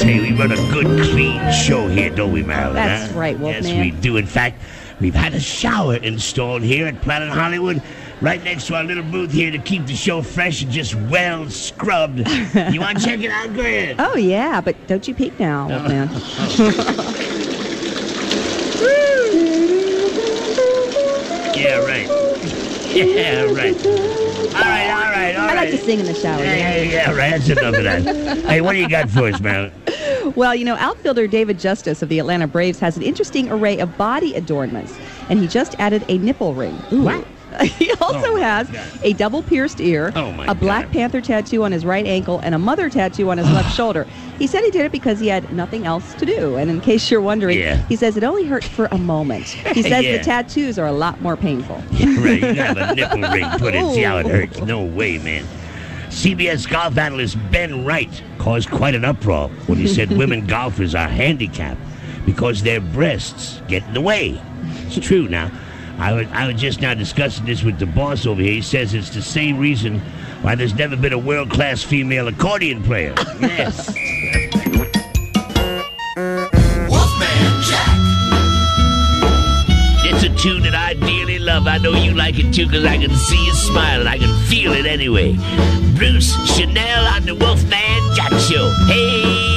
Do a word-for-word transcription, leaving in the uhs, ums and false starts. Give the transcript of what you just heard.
say we run a good, clean show here, don't we, Marilyn? That's huh? right, Wolfman. Yes, we do. In fact, we've had a shower installed here at Planet Hollywood, right next to our little booth here to keep the show fresh and just well scrubbed. You want to check it out? Go ahead. Oh, yeah, but don't you peek now, Wolfman. Yeah, right. Yeah, right. All right, all right, all right. I like to sing in the shower. Yeah, Yeah, yeah, yeah, right. That's enough of that. Hey, what do you got for us, Marilyn? Well, you know, outfielder David Justice of the Atlanta Braves has an interesting array of body adornments, and he just added a nipple ring. Ooh. What? He also Oh, has God. a double pierced ear, Oh, my a Black God. Panther tattoo on his right ankle, and a mother tattoo on his left shoulder. He said he did it because he had nothing else to do. And in case you're wondering, Yeah. he says it only hurt for a moment. He says Yeah. the tattoos are a lot more painful. Yeah, right. You got a nipple ring put in. See how it hurts. No way, man. C B S golf analyst Ben Wright caused quite an uproar when he said women golfers are handicapped because their breasts get in the way. It's true now. I was, I was just now discussing this with the boss over here. He says it's the same reason why there's never been a world-class female accordion player. Yes. Wolfman Jack. It's a tune that I dearly love. I know you like it too because I can see you smiling. I can feel it anyway. Bruce Chanel on the Wolfman Jack Show. Hey!